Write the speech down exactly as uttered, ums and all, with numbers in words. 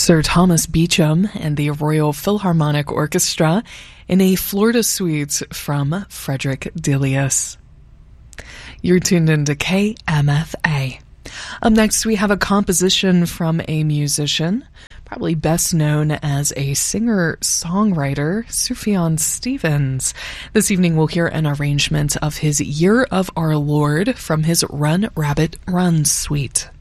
Sir Thomas Beecham and the Royal Philharmonic Orchestra in a Florida suite from Frederick Delius. You're tuned into K M F A. Up next, we have a composition from a musician, probably best known as a singer-songwriter, Sufjan Stevens. This evening, we'll hear an arrangement of his Year of Our Lord from his Run, Rabbit, Run suite.